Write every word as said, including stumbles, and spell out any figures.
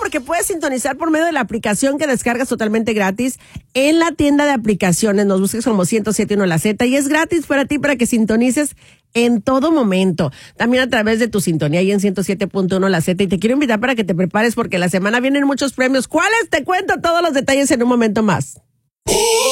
porque puedes sintonizar por medio de la aplicación que descargas totalmente gratis en la tienda de aplicaciones. Nos busques como ciento siete punto uno La Z y es gratis para ti para que sintonices en todo momento. También a través de tu sintonía y en ciento siete punto uno La Z. Y te quiero invitar para que te prepares porque la semana vienen muchos premios. ¿Cuáles? Te cuento todos los detalles en un momento más.